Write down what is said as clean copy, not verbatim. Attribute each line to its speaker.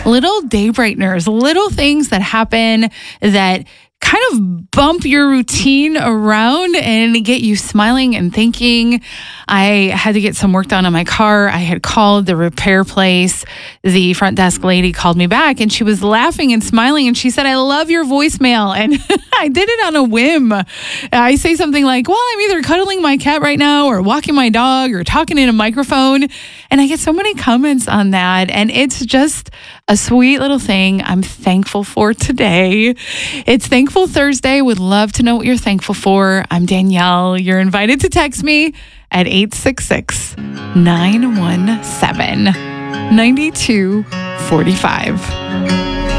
Speaker 1: Little day brighteners, little things that happen that kind of bump your routine around and get you smiling and thinking. I had to get some work done on my car. I had called the repair place. The front desk lady called me back and she was laughing and smiling and she said, "I love your voicemail." And I did it on a whim. I say something like, "Well, I'm either cuddling my cat right now or walking my dog or talking in a microphone." And I get so many comments on that. And it's just a sweet little thing I'm thankful for today. It's Thankful Thursday. Would love to know what you're thankful for. I'm Danielle. You're invited to text me at 866-917-9245.